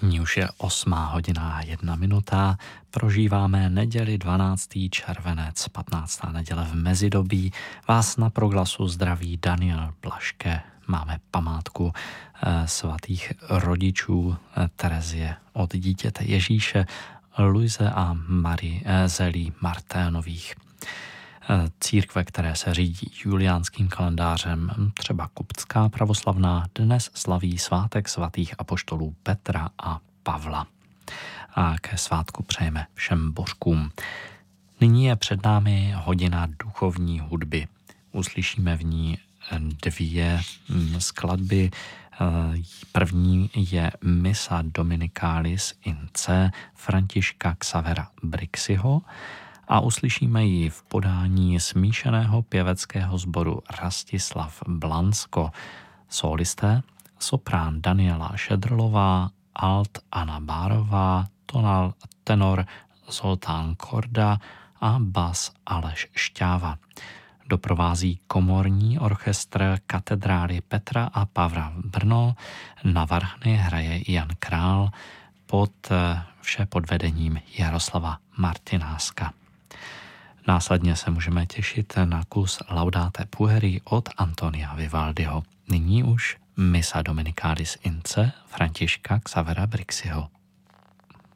Nyní už je 8:01. Prožíváme neděli 12. červenec, 15. neděle v mezidobí. Vás na Proglasu zdraví Daniel Blaške. Máme památku svatých rodičů Terezie od dítěte Ježíše, Luise a Marie Zelí Marténových. Církve, které se řídí juliánským kalendářem, třeba koptská pravoslavná, dnes slaví svátek svatých apoštolů Petra a Pavla. A ke svátku přejeme všem božkům. Nyní je před námi hodina duchovní hudby. Uslyšíme v ní dvě skladby. První je Missa Dominicalis in C Františka Xavera Brixiho a uslyšíme ji v podání smíšeného pěveckého sboru Rastislav Blansko. Solisté soprán Daniela Šedrlová, alt Anna Bárová, tenor Zoltán Korda a bas Aleš Šťáva. Doprovází komorní orchestr katedrály Petra a Pavla Brno, na varhany hraje Jan Král, vše pod vedením Jaroslava Martináska. Následně se můžeme těšit na kus Laudate Pueri od Antonia Vivaldiho. Nyní už Missa Dominicalis in C Františka Xavera Brixiho.